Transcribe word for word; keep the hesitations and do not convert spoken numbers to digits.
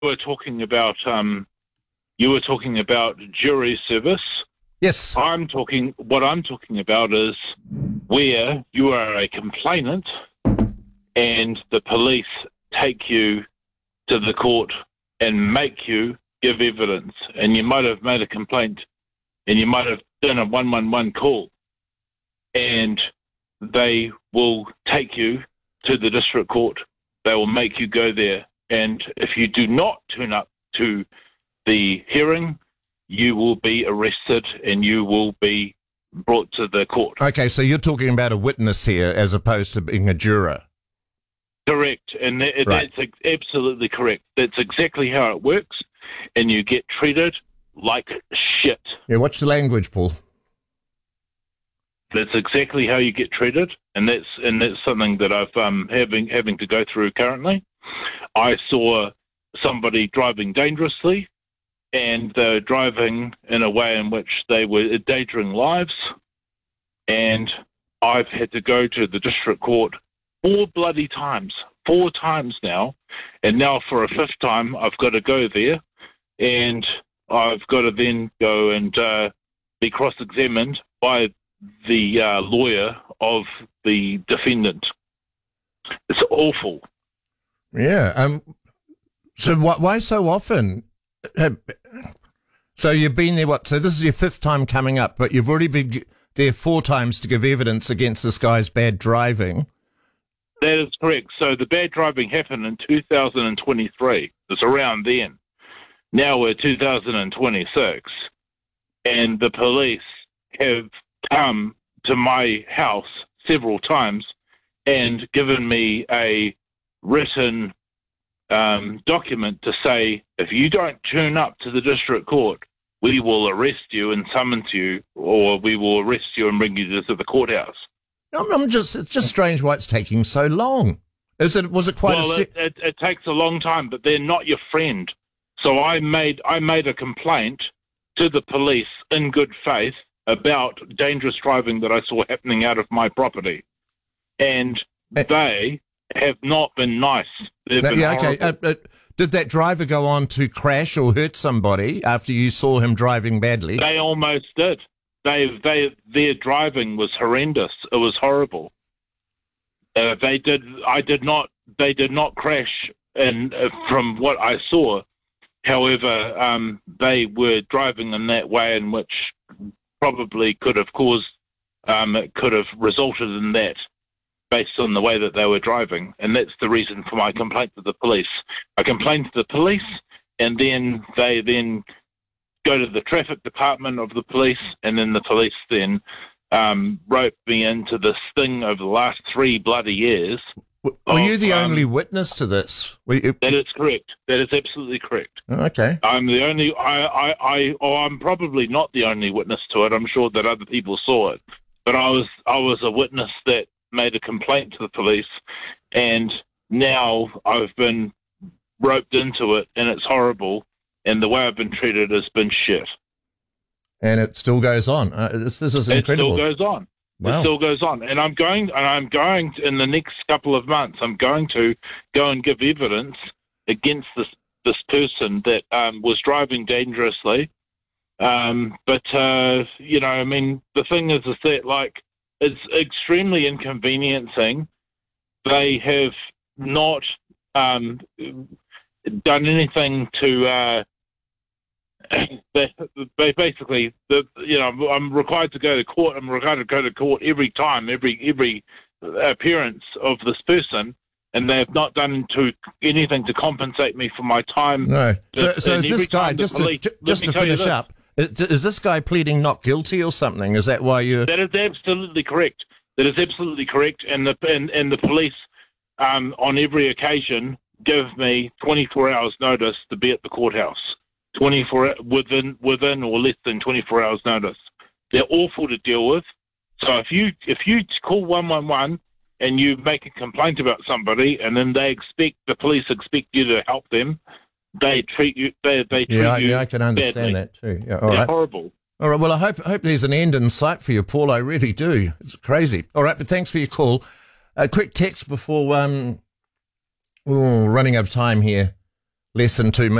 were talking about um, you were talking about jury service. Yes. I'm talking. What I'm talking about is where you are a complainant, and the police take you to the court and make you give evidence. And you might have made a complaint, and you might have done a one one one call, and they will take you to the district court. They will make you go there, and if you do not turn up to the hearing, you will be arrested and you will be brought to the court. Okay, so you're talking about a witness here as opposed to being a juror. Correct, and that, Right. that's absolutely correct. That's exactly how it works, and you get treated like shit. Yeah, watch the language, Paul. That's exactly how you get treated, and that's and that's something that I've um having having to go through currently. I saw somebody driving dangerously, and they're driving in a way in which they were endangering lives, and I've had to go to the district court four bloody times, four times now, and now for a fifth time I've got to go there, and I've got to then go and uh, be cross-examined by the uh, lawyer of the defendant. It's awful. Yeah. Um. So why, why so often? Uh, So you've been there, what? So this is your fifth time coming up, but you've already been g- there four times to give evidence against this guy's bad driving. That is correct. So the bad driving happened in two thousand twenty-three. It's around then. Now we're two thousand twenty-six, and the police have come to my house several times and given me a written um, document to say, if you don't turn up to the district court, we will arrest you and summons you, or we will arrest you and bring you to the courthouse. I'm, I'm just, it's just strange why it's taking so long. Is it, was it quite well, a... Se- it, it, it takes a long time, but they're not your friend. So I made I made a complaint to the police in good faith about dangerous driving that I saw happening out of my property, and Eh. they have not been nice. They've No, been yeah, okay. horrible. Uh, uh, did that driver go on to crash or hurt somebody after you saw him driving badly? They almost did. They they their driving was horrendous. It was horrible. Uh, they did. I did not. They did not crash. And uh, from what I saw, however, um, they were driving in that way in which probably could have caused. Um, it could have resulted in that, based on the way that they were driving, and that's the reason for my complaint to the police. I complained to the police, and then they then go to the traffic department of the police, and then the police then um, roped me into this thing over the last three bloody years. W- Were you of, the um, only witness to this? Were you, That is correct. That is absolutely correct. okay. I'm the only. I. I. I. Or I'm probably not the only witness to it. I'm sure that other people saw it, but I was. I was a witness that made a complaint to the police, and now I've been roped into it, and it's horrible. And the way I've been treated has been shit. And it still goes on. Uh, this, this is incredible. It still goes on. Wow. It still goes on, and I'm going. And I'm going to, in the next couple of months. I'm going to go and give evidence against this this person that um, was driving dangerously. Um, but uh, you know, I mean, the thing is, is that like it's extremely inconveniencing. They have not um, done anything to. Uh, they, they basically, the, you know, I'm required to go to court. I'm required to go to court every time, every every appearance of this person, and they have not done to anything to compensate me for my time. No. So, And so is every this guy, time the just to, police- ju- let just me to tell you finish this. up, is, is this guy pleading not guilty or something? Is that why you... That is absolutely correct. That is absolutely correct. And the and, and the police, um, on every occasion, give me twenty-four hours notice to be at the courthouse. twenty-four within within or less than twenty-four hours notice. They're awful to deal with. So if you if you call one one one and you make a complaint about somebody, and then they expect the police expect you to help them, they treat you. They they treat Yeah, I- you. yeah, I can understand badly. that too. Yeah, all They're right. horrible. All right. Well, I hope hope there's an end in sight for you, Paul. I really do. It's crazy. All right, but thanks for your call. A quick text before um, oh, running out of time here. less than two